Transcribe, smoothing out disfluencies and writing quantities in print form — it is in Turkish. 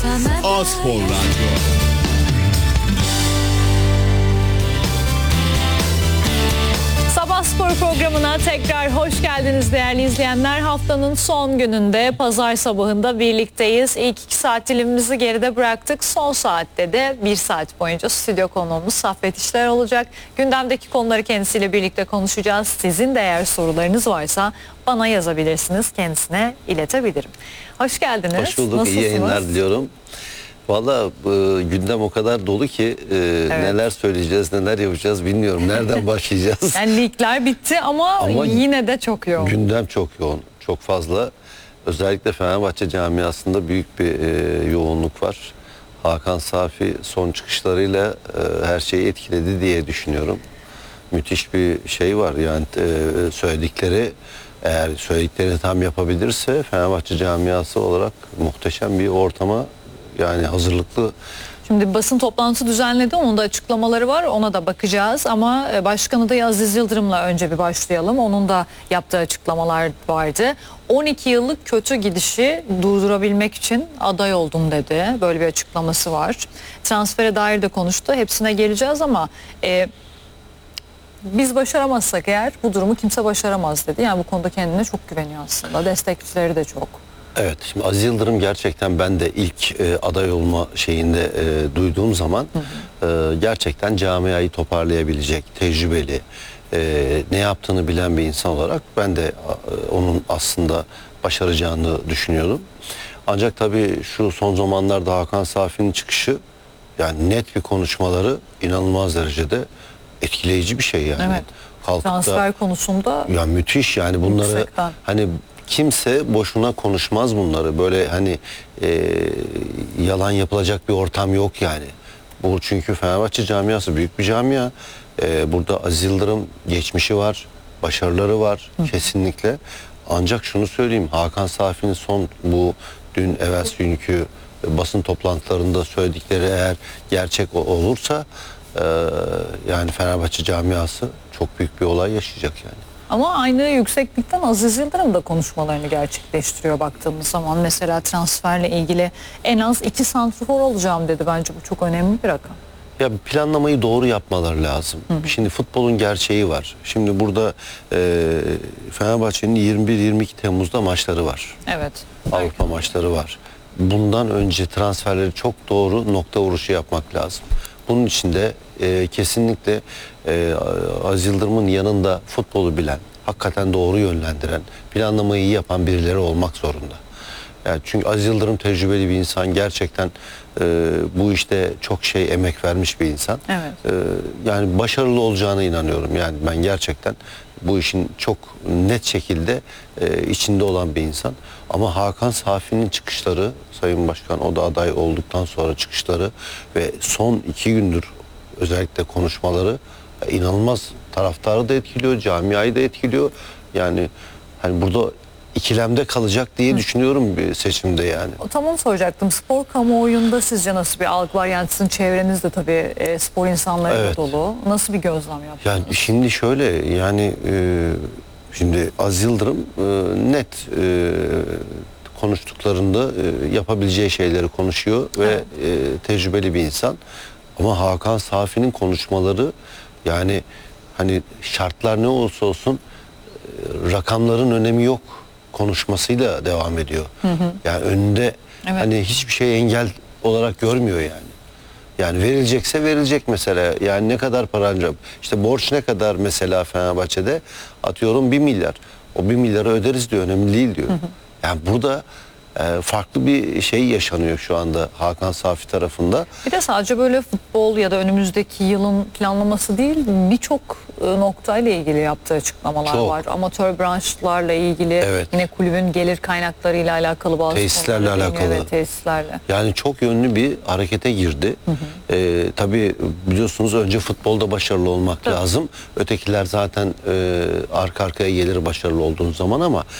A-Spor Radyo. Sabah spor programına tekrar hoş geldiniz değerli izleyenler. Haftanın son gününde pazar sabahında birlikteyiz. İlk 2 saat dilimimizi geride bıraktık. Son saatte de 1 saat boyunca stüdyo konuğumuz Saffet İşler olacak. Gündemdeki konuları kendisiyle birlikte konuşacağız. Sizin de eğer sorularınız varsa bana yazabilirsiniz. Kendisine iletebilirim. Hoş geldiniz. Hoş bulduk. Nasılsınız? İyi yayınlar diliyorum. Valla gündem o kadar dolu ki neler söyleyeceğiz, neler yapacağız bilmiyorum. Nereden başlayacağız? Yani ligler bitti ama yine de çok yoğun. Gündem çok yoğun, çok fazla. Özellikle Fenerbahçe camiasında büyük bir yoğunluk var. Hakan Safi son çıkışlarıyla her şeyi etkiledi diye düşünüyorum. Müthiş bir şey var yani söyledikleri, eğer söylediklerini tam yapabilirse Fenerbahçe camiası olarak muhteşem bir ortama yani hazırlıklı. Şimdi basın toplantısı düzenledi. Onun da açıklamaları var. Ona da bakacağız. Ama Başkanı da Aziz Yıldırım'la önce bir başlayalım. Onun da yaptığı açıklamalar vardı. 12 yıllık kötü gidişi durdurabilmek için aday oldum dedi. Böyle bir açıklaması var. Transfere dair de konuştu. Hepsine geleceğiz ama biz başaramazsak eğer bu durumu kimse başaramaz dedi. Yani bu konuda kendine çok güveniyor aslında. Destekçileri de çok. Evet, şimdi Aziz Yıldırım gerçekten ben de ilk aday olma şeyinde duyduğum zaman gerçekten camiayı toparlayabilecek, tecrübeli, ne yaptığını bilen bir insan olarak ben de onun aslında başaracağını düşünüyordum. Ancak tabii şu son zamanlarda Hakan Safi'nin çıkışı, yani net bir konuşmaları inanılmaz derecede etkileyici bir şey yani. Evet. Transfer konusunda ya müthiş yani bunları yüksekten. Hani kimse boşuna konuşmaz bunları. Böyle hani yalan yapılacak bir ortam yok yani. Bu çünkü Fenerbahçe camiası büyük bir camia. Burada Aziz Yıldırım geçmişi var, başarıları var kesinlikle. Ancak şunu söyleyeyim, Hakan Safi'nin son bu dün evvelsi günkü basın toplantılarında söyledikleri eğer gerçek olursa yani Fenerbahçe camiası çok büyük bir olay yaşayacak yani. Ama aynı yükseklikten Aziz Yıldırım da konuşmalarını gerçekleştiriyor baktığımız zaman. Mesela transferle ilgili en az 2 santrfor olacağım dedi. Bence bu çok önemli bir rakam. Ya planlamayı doğru yapmaları lazım. Şimdi futbolun gerçeği var. Şimdi burada Fenerbahçe'nin 21-22 Temmuz'da maçları var. Evet. Avrupa maçları var. Bundan önce transferleri çok doğru nokta vuruşu yapmak lazım. Bunun için de kesinlikle Aziz Yıldırım'ın yanında futbolu bilen, hakikaten doğru yönlendiren, planlamayı iyi yapan birileri olmak zorunda. Yani çünkü Aziz Yıldırım tecrübeli bir insan, gerçekten bu işte çok şey emek vermiş bir insan. Evet. Yani başarılı olacağına inanıyorum. Yani ben gerçekten bu işin çok net şekilde içinde olan bir insan. Ama Hakan Safi'nin çıkışları, Sayın Başkan o da aday olduktan sonra çıkışları ve son 2 gündür özellikle konuşmaları inanılmaz, taraftarı da etkiliyor, camiayı da etkiliyor. Yani hani burada ikilemde kalacak diye düşünüyorum bir seçimde yani. Tam onu soracaktım. Spor kamuoyunda sizce nasıl bir algı var? Yani sizin çevrenizde tabii spor insanlarıyla Evet. dolu. Nasıl bir gözlem yaptınız? Yani şimdi şöyle yani şimdi Aziz Yıldırım net konuştuklarında yapabileceği şeyleri konuşuyor ve tecrübeli bir insan. Ama Hakan Safi'nin konuşmaları yani hani şartlar ne olursa olsun rakamların önemi yok konuşmasıyla devam ediyor. Yani önünde hani hiçbir şey engel olarak görmüyor yani. Yani verilecekse verilecek mesela. Yani ne kadar para harcayacak? İşte borç ne kadar mesela Fenerbahçe'de? Atıyorum 1 milyar. O 1 milyarı öderiz diyor. Önemli değil diyor. Yani burada farklı bir şey yaşanıyor şu anda Hakan Safi tarafında. Bir de sadece böyle futbol ya da önümüzdeki yılın planlaması değil, birçok noktayla ilgili yaptığı açıklamalar Çok. var. Amatör branşlarla ilgili, Evet. yine kulübün gelir kaynaklarıyla alakalı bazı Tesislerle konulara değiniyor. alakalı. Evet, tesislerle. Yani çok yönlü bir harekete girdi. Tabii biliyorsunuz önce futbolda başarılı olmak lazım. Ötekiler zaten arka arkaya gelir başarılı olduğun zaman ama